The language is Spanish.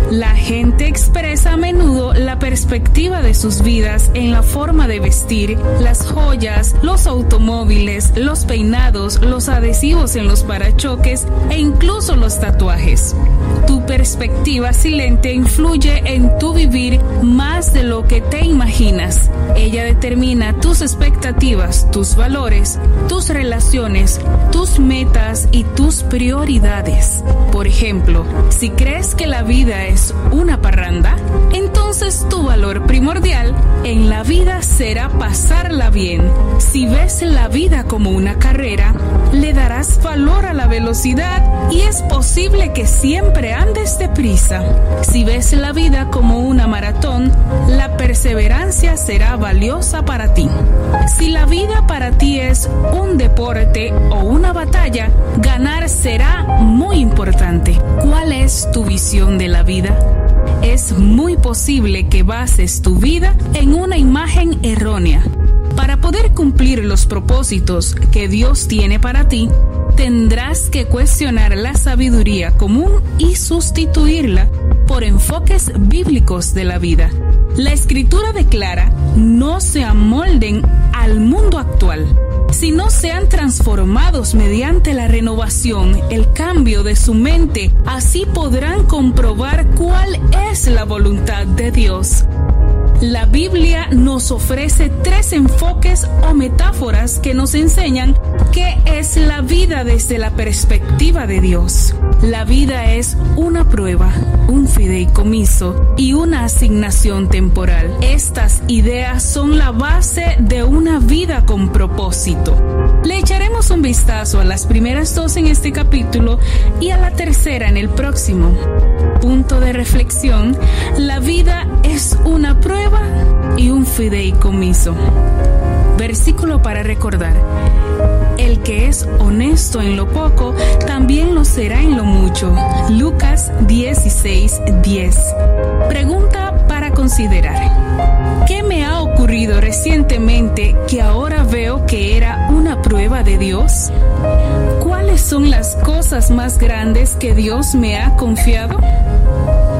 La gente expresa a menudo la perspectiva de sus vidas en la forma de vestir, las joyas, los automóviles, los peinados, los adhesivos en los parachoques e incluso los tatuajes. Tu perspectiva silente influye en tu vivir más de lo que te imaginas. Ella determina tus expectativas, tus valores, tus relaciones, tus metas y tus prioridades. Por ejemplo, si crees que la vida es una parranda, entonces tu valor primordial en la vida será pasarla bien. Si ves la vida como una carrera, le darás valor a la velocidad y es posible que siempre andes deprisa. Si ves la vida como una maratón, la perseverancia será valiosa para ti. Si la vida para ti es un deporte o una batalla, ganar será muy importante. ¿Cuál es tu visión de la vida? Es muy posible que bases tu vida en una imagen errónea. Para poder cumplir los propósitos que Dios tiene para ti, tendrás que cuestionar la sabiduría común y sustituirla por enfoques bíblicos de la vida. La Escritura declara: no se amolden al mundo actual, sino sean transformados mediante la renovación, el cambio de su mente. Así podrán comprobar cuál es la voluntad de Dios. La Biblia nos ofrece 3 enfoques o metáforas que nos enseñan qué es la vida desde la perspectiva de Dios. La vida es una prueba, un fideicomiso y una asignación temporal. Estas ideas son la base de una vida con propósito. Le echaremos un vistazo a las primeras 2 en este capítulo y a la tercera en el próximo. Punto de reflexión: la vida es una prueba y un fideicomiso. Versículo para recordar: el que es honesto en lo poco, también lo será en lo mucho. Lucas 16:10. Pregunta para considerar: ¿qué me ha ocurrido recientemente que ahora veo que era una prueba de Dios? ¿Cuáles son las cosas más grandes que Dios me ha confiado?